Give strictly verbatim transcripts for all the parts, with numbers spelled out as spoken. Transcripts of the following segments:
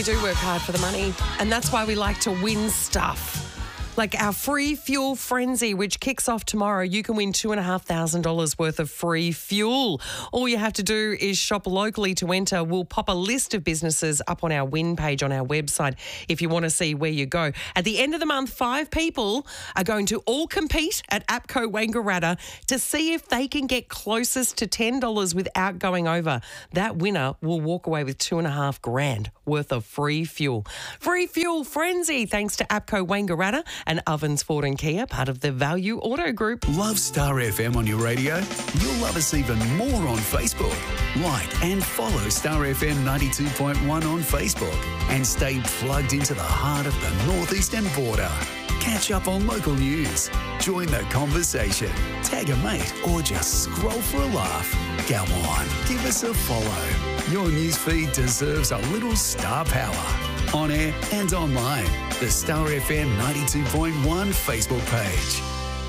do work hard for the money, and that's why we like to win stuff. Like our free fuel frenzy, which kicks off tomorrow. You can win two thousand five hundred dollars worth of free fuel. All you have to do is shop locally to enter. We'll pop a list of businesses up on our win page on our website if you want to see where you go. At the end of the month, five people are going to all compete at APCO Wangaratta to see if they can get closest to ten dollars without going over. That winner will walk away with two and a half grand worth of free fuel. Free fuel frenzy, thanks to APCO Wangaratta and Ovens Ford and Kia, part of the Value Auto Group. Love Star F M on your radio? You'll love us even more on Facebook. Like and follow Star F M ninety-two point one on Facebook and stay plugged into the heart of the northeastern border. Catch up on local news, join the conversation, tag a mate, or just scroll for a laugh. Go on, give us a follow. Your newsfeed deserves a little star power. On air and online, the Star F M ninety-two point one Facebook page.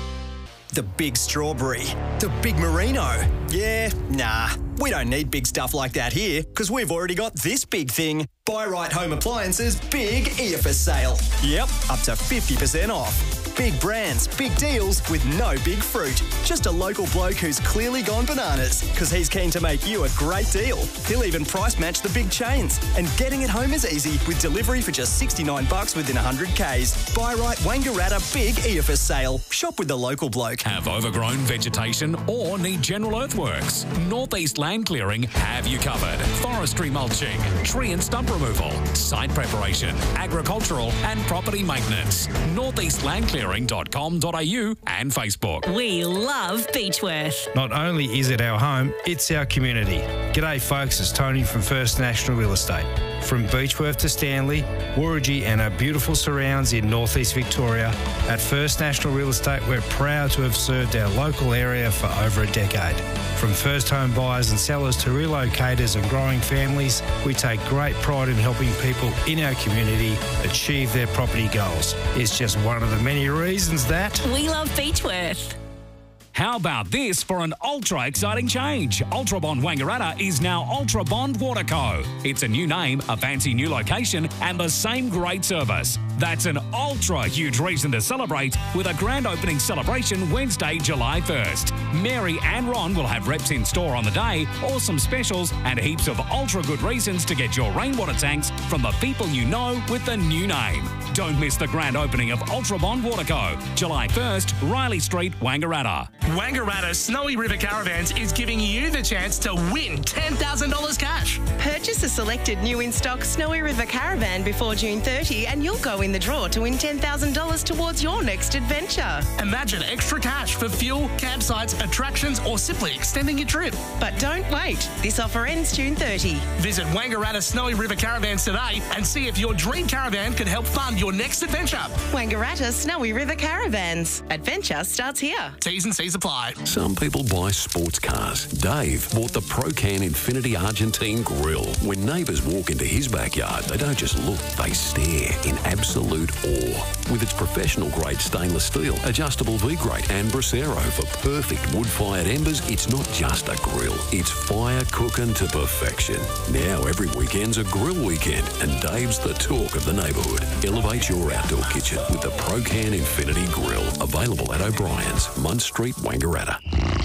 The big strawberry, the big merino. Yeah, nah, we don't need big stuff like that here because we've already got this big thing. Buy Right Home Appliances Big E F S sale. Yep, up to fifty percent off. Big brands, big deals with no big fruit. Just a local bloke who's clearly gone bananas because he's keen to make you a great deal. He'll even price match the big chains. And getting it home is easy with delivery for just sixty-nine bucks within one hundred kays. Buy Right Wangaratta Big E F S sale. Shop with the local bloke. Have overgrown vegetation or need general earthworks? Northeast Land Clearing have you covered. Forestry mulching, tree and stump removal, site preparation, agricultural and property maintenance. northeast land clearing dot com dot a u and Facebook. We love Beechworth. Not only is it our home, it's our community. G'day folks, it's Tony from First National Real Estate. From Beechworth to Stanley, Warragee and our beautiful surrounds in northeast Victoria, at First National Real Estate we're proud to have served our local area for over a decade. From first home buyers and sellers to relocators and growing families, we take great pride in helping people in our community achieve their property goals. It's just one of the many reasons that we love Beechworth. How about this for an ultra exciting change? Ultra Bond Wangaratta is now Ultra Bond Waterco. It's a new name, a fancy new location, and the same great service. That's an ultra huge reason to celebrate with a grand opening celebration Wednesday, July first. Mary and Ron will have reps in store on the day, awesome specials, and heaps of ultra good reasons to get your rainwater tanks from the people you know with the new name. Don't miss the grand opening of Ultra Bond Waterco, July first, Riley Street, Wangaratta. Wangaratta Snowy River Caravans is giving you the chance to win ten thousand dollars cash. Purchase a selected new in-stock Snowy River Caravan before June thirtieth and you'll go in the draw to win ten thousand dollars towards your next adventure. Imagine extra cash for fuel, campsites, attractions or simply extending your trip. But don't wait. This offer ends June thirtieth. Visit Wangaratta Snowy River Caravans today and see if your dream caravan can help fund your next adventure. Wangaratta Snowy River Caravans. Adventure starts here. T's and C's apply. Some people buy sports cars. Dave bought the Procan Infinity Argentine Grill. When neighbours walk into his backyard, they don't just look, they stare in absolute awe. With its professional grade stainless steel, adjustable V-grate and Bracero for perfect wood-fired embers, it's not just a grill, it's fire cooking to perfection. Now every weekend's a grill weekend and Dave's the talk of the neighbourhood. Elevate your outdoor kitchen with the Procan Infinity Grill. Available at O'Brien's, Munt Street, Wangaratta.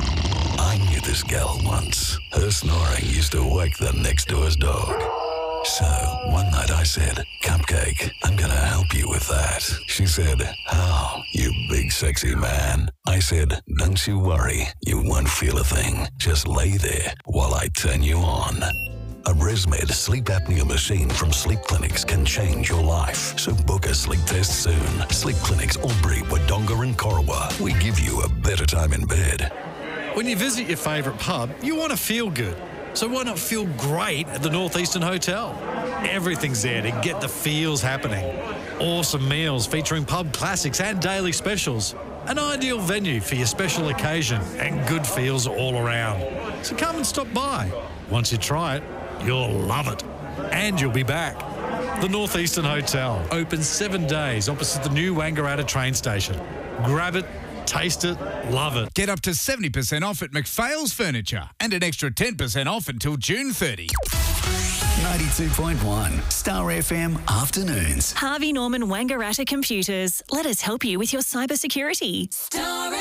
I knew this gal once. Her snoring used to wake the next door's dog. So one night I said, Cupcake, I'm gonna help you with that. She said, how, you big sexy man? I said, don't you worry, you won't feel a thing. Just lay there while I turn you on. A ResMed sleep apnea machine from Sleep Clinics can change your life. So book a sleep test soon. Sleep Clinics, Albury, Wodonga and Corowa. We give you a better time in bed. When you visit your favourite pub, you want to feel good. So why not feel great at the Northeastern Hotel? Everything's there to get the feels happening. Awesome meals featuring pub classics and daily specials. An ideal venue for your special occasion and good feels all around. So come and stop by. Once you try it, you'll love it. And you'll be back. The Northeastern Hotel, open seven days opposite the new Wangaratta train station. Grab it, taste it, love it. Get up to seventy percent off at McPhail's Furniture and an extra ten percent off until June thirtieth. ninety-two point one Star F M Afternoons. Harvey Norman Wangaratta Computers. Let us help you with your cybersecurity. Star